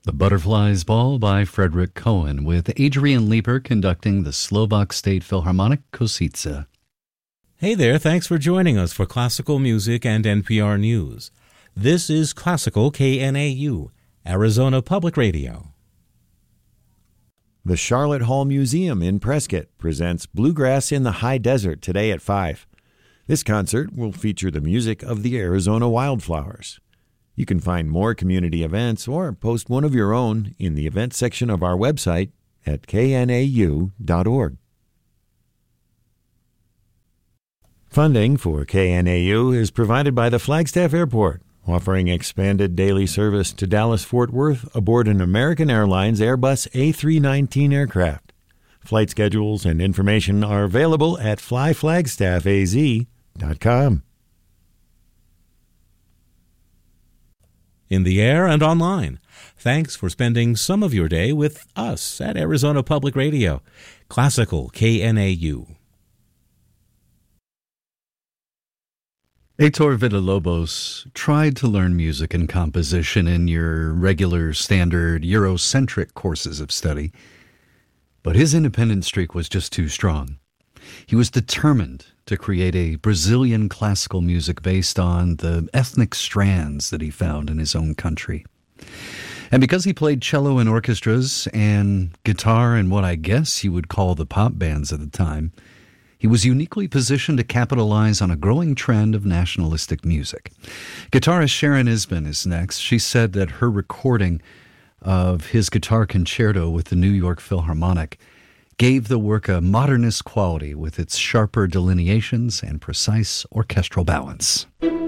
The Butterflies Ball by Frederick Cohen, with Adrian Lieber conducting the Slovak State Philharmonic Košice. Hey there, thanks for joining us for Classical Music and NPR News. This is Classical KNAU, Arizona Public Radio. The Charlotte Hall Museum in Prescott presents Bluegrass in the High Desert today at 5. This concert will feature the music of the Arizona Wildflowers. You can find more community events or post one of your own in the events section of our website at knau.org. Funding for KNAU is provided by the Flagstaff Airport, offering expanded daily service to Dallas-Fort Worth aboard an American Airlines Airbus A319 aircraft. Flight schedules and information are available at flyflagstaffaz.com. In the air and online. Thanks for spending some of your day with us at Arizona Public Radio, Classical KNAU. Heitor Villalobos tried to learn music and composition in your regular, standard, Eurocentric courses of study, but his independent streak was just too strong. He was determined to create a Brazilian classical music based on the ethnic strands that he found in his own country. And because he played cello in orchestras and guitar in what I guess you would call the pop bands at the time, he was uniquely positioned to capitalize on a growing trend of nationalistic music. Guitarist Sharon Isbin is next. She said that her recording of his guitar concerto with the New York Philharmonic gave the work a modernist quality with its sharper delineations and precise orchestral balance.